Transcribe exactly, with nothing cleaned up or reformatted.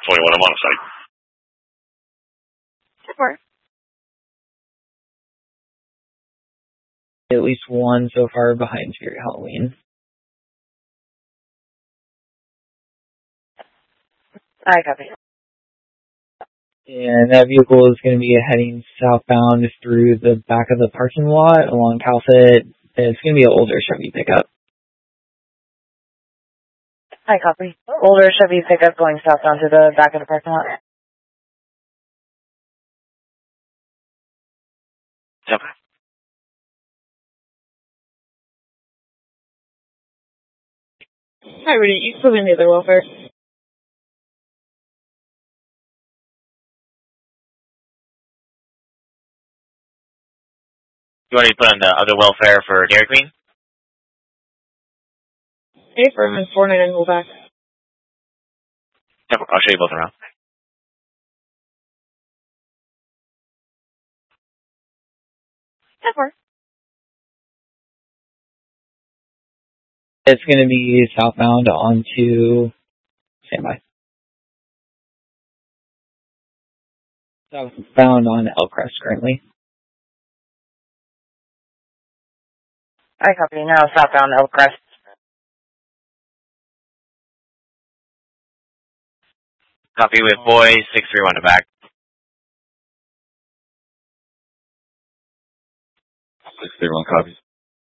twenty-one, I'm on site. Support. At least one so far behind Spirit Halloween. I copy. And that vehicle is going to be heading southbound through the back of the parking lot along Calfit. It's going to be an older Chevy pickup. I copy. Older Chevy pickup going southbound to the back of the parking lot. Yep. Hi, Rudy. You put in the other welfare. You want me to put on the other welfare for Dairy Queen? Hey, Furman, four nine nine, hold back. Yep, I'll show you both around. That works. It's going to be southbound onto standby. Southbound on Elcrest currently. I copy. Now southbound Elcrest. Copy with boys, six three one to back. six three one copies.